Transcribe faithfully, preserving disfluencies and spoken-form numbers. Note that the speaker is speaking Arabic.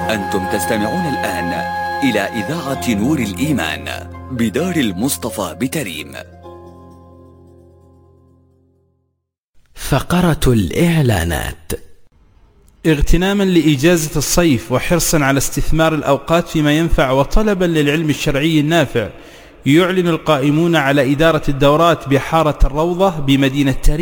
أنتم تستمعون الآن إلى إذاعة نور الإيمان بدار المصطفى بتريم. فقرة الإعلانات. اغتناما لإجازة الصيف وحرصا على استثمار الأوقات فيما ينفع وطلبا للعلم الشرعي النافع، يعلن القائمون على إدارة الدورات بحارة الروضة بمدينة تريم